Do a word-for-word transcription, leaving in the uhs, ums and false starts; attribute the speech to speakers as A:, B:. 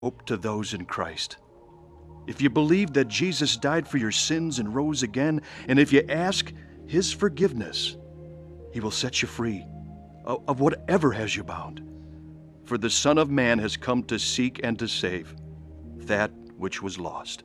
A: Hope to those in Christ. If you believe that Jesus died for your sins and rose again, and if you ask His forgiveness, He will set you free of of whatever has you bound. For the Son of Man has come to seek and to save that which was lost.